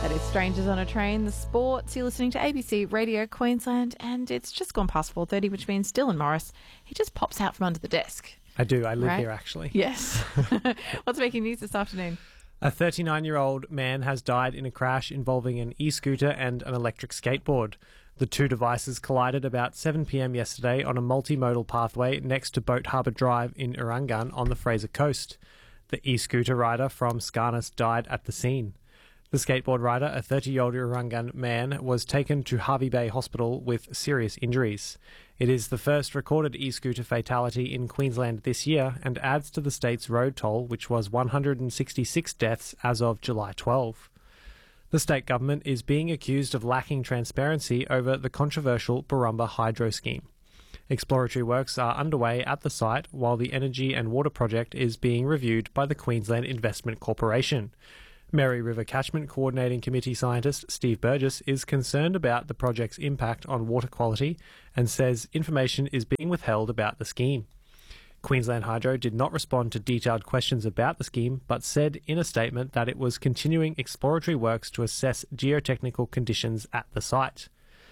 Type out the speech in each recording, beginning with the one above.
That is Strangers on a Train, the sports. You're listening to ABC Radio Queensland, and it's just gone past 4:30, which means Dylan Morris, he just pops out from under the desk. I do. I live Right? here, actually. Yes. What's making news this afternoon? A 39-year-old man has died in a crash involving an e-scooter and an electric skateboard. The two devices collided about 7 p.m. yesterday on a multimodal pathway next to Boat Harbour Drive in Urangan on the Fraser Coast. The e-scooter rider from Skarness died at the scene. The skateboard rider, a 30-year-old Urangan man, was taken to Harvey Bay Hospital with serious injuries. It is the first recorded e-scooter fatality in Queensland this year and adds to the state's road toll, which was 166 deaths as of July 12. The state government is being accused of lacking transparency over the controversial Barumba Hydro scheme. Exploratory works are underway at the site while the energy and water project is being reviewed by the Queensland Investment Corporation. Mary River Catchment Coordinating Committee scientist Steve Burgess is concerned about the project's impact on water quality and says information is being withheld about the scheme. Queensland Hydro did not respond to detailed questions about the scheme, but said in a statement that it was continuing exploratory works to assess geotechnical conditions at the site.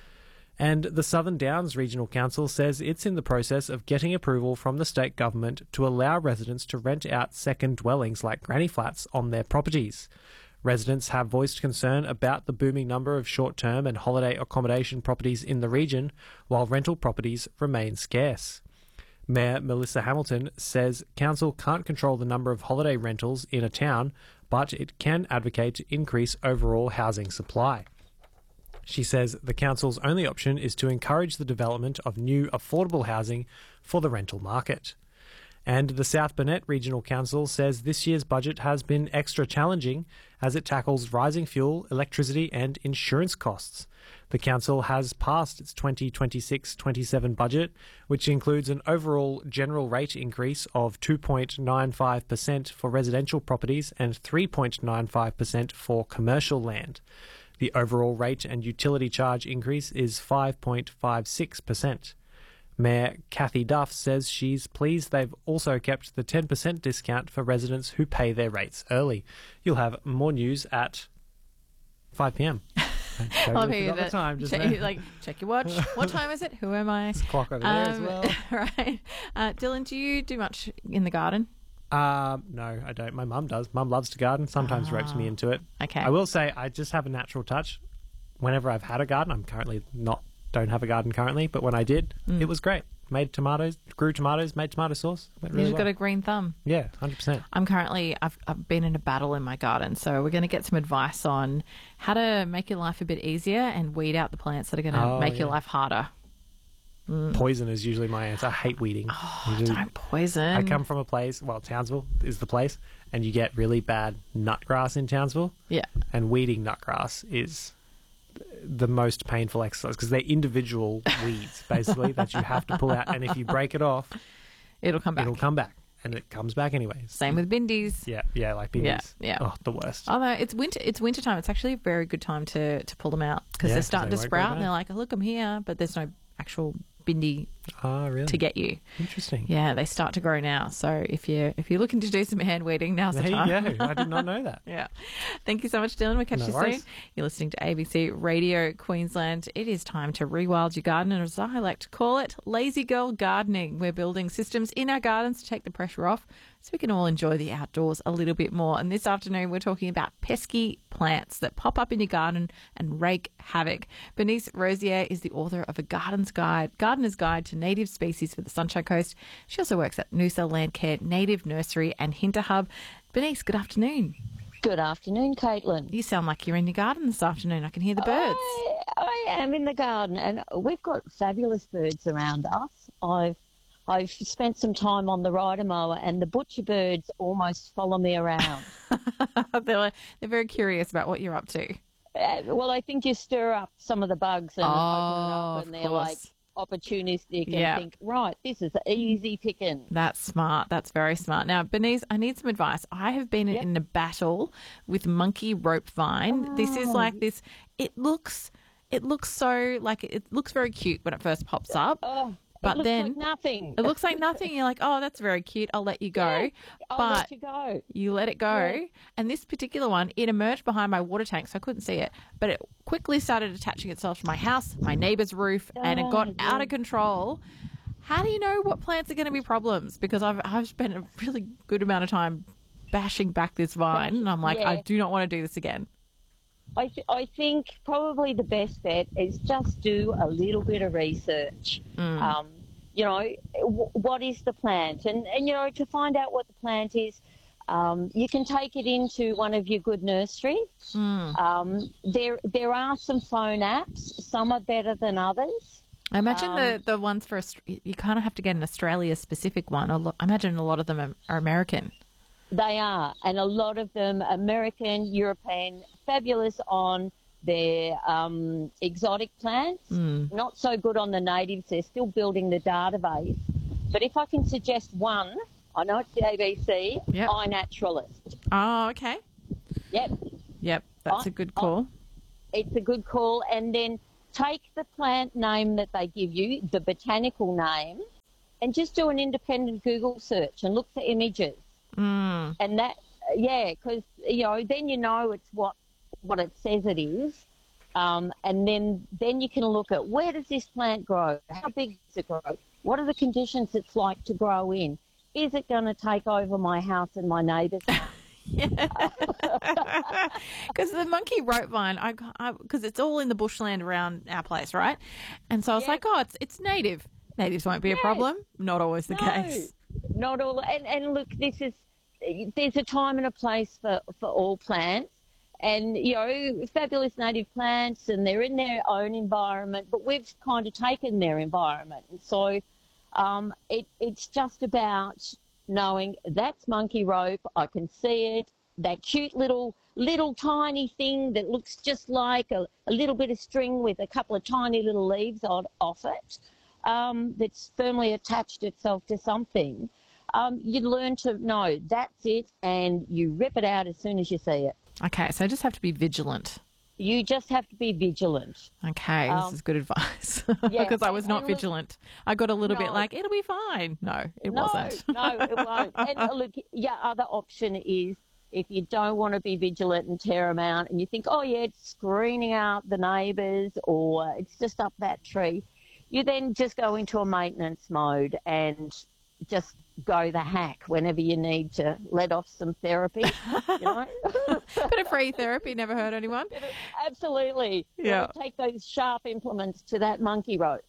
And the Southern Downs Regional Council says it's in the process of getting approval from the state government to allow residents to rent out second dwellings like granny flats on their properties. Residents have voiced concern about the booming number of short-term and holiday accommodation properties in the region, while rental properties remain scarce. Mayor Melissa Hamilton says council can't control the number of holiday rentals in a town, but it can advocate to increase overall housing supply. She says the council's only option is to encourage the development of new affordable housing for the rental market. And the South Burnett Regional Council says this year's budget has been extra challenging as it tackles rising fuel, electricity and insurance costs. The council has passed its 2026-27 budget, which includes an overall general rate increase of 2.95% for residential properties and 3.95% for commercial land. The overall rate and utility charge increase is 5.56%. Mayor Kathy Duff says she's pleased they've also kept the 10% discount for residents who pay their rates early. You'll have more news at 5 p.m. Totally forgot the time just now. Check your watch. What time is it? Who am I? There's a clock over there as well. Right. Dylan, do you do much in the garden? No, I don't. My mum does. Mum loves to garden. Sometimes ropes me into it. Okay. I will say I just have a natural touch. Whenever I've had a garden, don't have a garden currently, but when I did, it was great. Made tomatoes, grew tomatoes, made tomato sauce. Went really You've well. got a green thumb. Yeah, 100%. I've been in a battle in my garden, so we're going to get some advice on how to make your life a bit easier and weed out the plants that are going to make your life harder. Poison is usually my answer. I hate weeding. Don't poison. I come from a place, Townsville is the place, and you get really bad nutgrass in Townsville. Yeah. And weeding nutgrass is the most painful exercise because they're individual weeds, basically, that you have to pull out. And if you break it off, it'll come back. And it comes back anyway. Same with bindies. Yeah, like bindies. Yeah. Oh, the worst. Although it's winter time. It's actually a very good time to pull them out because they're starting to sprout and they're like, oh, look, I'm here, but there's no actual bindi to get you. Interesting. Yeah, they start to grow now. So if you're looking to do some hand weeding, now's the time. There you go. I did not know that. Yeah. Thank you so much, Dylan. We'll catch you soon. You're listening to ABC Radio Queensland. It is time to rewild your garden, and as I like to call it, lazy girl gardening. We're building systems in our gardens to take the pressure off so we can all enjoy the outdoors a little bit more. And this afternoon, we're talking about pesky plants that pop up in your garden and wreak havoc. Bernice Rosier is the author of a Gardener's Guide to Native Species for the Sunshine Coast. She also works at Noosa Landcare Native Nursery and Hinter Hub. Bernice, good afternoon. Good afternoon, Caitlin. You sound like you're in your garden this afternoon. I can hear the birds. I am in the garden, and we've got fabulous birds around us. I've spent some time on the rider mower, and the butcher birds almost follow me around. They're very curious about what you're up to. Well, I think you stir up some of the bugs and open it up, and they're like opportunistic and think, right, this is easy picking. That's smart. That's very smart. Now, Bernice, I need some advice. I have been in a battle with monkey rope vine. This is like this. It looks so like it looks very cute when it first pops up. But looks then like nothing. it looks like nothing. You're like, oh, that's very cute. I'll let you go. Yeah, I'll but let you go. you let it go. Yeah. And this particular one, it emerged behind my water tank, so I couldn't see it. But it quickly started attaching itself to my house, my neighbour's roof, and it got out of control. How do you know what plants are going to be problems? Because I've spent a really good amount of time bashing back this vine, and I'm like, I do not want to do this again. I think probably the best bet is just do a little bit of research. You know, what is the plant? And, you know, to find out what the plant is, you can take it into one of your good nurseries. There are some phone apps. Some are better than others. I imagine the ones for you kind of have to get an Australia-specific one. I imagine a lot of them are American. They are, and a lot of them American, European, fabulous on their exotic plants, not so good on the natives. They're still building the database. But if I can suggest one, I know it's the ABC, iNaturalist. Oh, okay. Yep, that's a good call. It's a good call. And then take the plant name that they give you, the botanical name, and just do an independent Google search and look for images. And that, because, you know, then you know it's what it says it is. And then you can look at where does this plant grow? How big does it grow? What are the conditions it's like to grow in? Is it going to take over my house and my neighbour's house? Because the monkey rope vine, because it's all in the bushland around our place, right? And so I was like, oh, it's native. Natives won't be a problem. Not always the case. Not all. And look, there's a time and a place for all plants. And, you know, fabulous native plants, and they're in their own environment, but we've kind of taken their environment. And so it's just about knowing that's monkey rope. I can see it, that cute little tiny thing that looks just like a little bit of string with a couple of tiny little leaves off it, that's firmly attached itself to something. You learn to know that's it, and you rip it out as soon as you see it. Okay, so I just have to be vigilant. You just have to be vigilant. Okay, this is good advice. Because I was not vigilant. I got a little bit like, it'll be fine. No, it wasn't. No, it won't. And look, your other option is if you don't want to be vigilant and tear them out and you think, oh, yeah, it's screening out the neighbours or it's just up that tree, you then just go into a maintenance mode and just go the hack whenever you need to let off some therapy. You know? Bit of free therapy never hurt anyone. Absolutely. Yeah. Take those sharp implements to that monkey rope.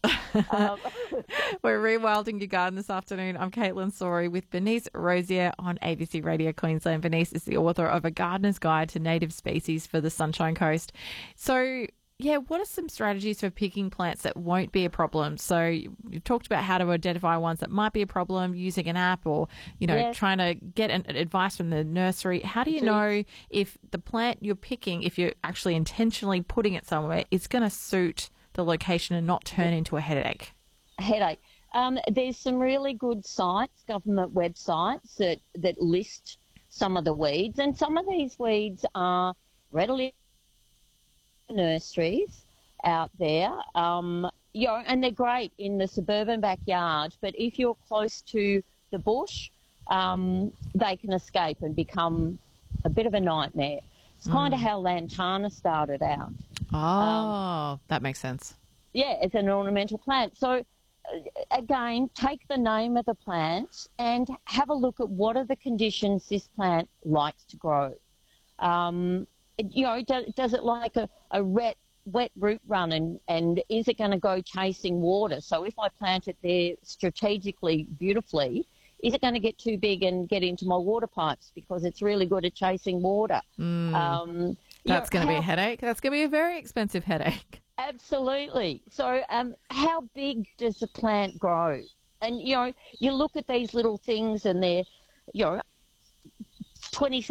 We're rewilding your garden this afternoon. I'm Caitlin Sorey with Bernice Rosier on ABC Radio Queensland. Bernice is the author of A Gardener's Guide to Native Species for the Sunshine Coast. So, yeah, what are some strategies for picking plants that won't be a problem? So you've talked about how to identify ones that might be a problem using an app or, you know, trying to get advice from the nursery. How do you know if the plant you're picking, if you're actually intentionally putting it somewhere, it's going to suit the location and not turn into a headache? There's some really good sites, government websites that list some of the weeds, and some of these weeds are readily nurseries out there, you know, and they're great in the suburban backyard, but if you're close to the bush, they can escape and become a bit of a nightmare. It's kind of how lantana started out. Oh, that makes sense. Yeah, it's an ornamental plant. So, again, take the name of the plant and have a look at what are the conditions this plant likes to grow. You know, does it like a wet root run and is it going to go chasing water? So if I plant it there strategically, beautifully, is it going to get too big and get into my water pipes because it's really good at chasing water? That's going to be a headache. That's going to be a very expensive headache. Absolutely. So how big does the plant grow? And, you know, you look at these little things and they're, you know, 20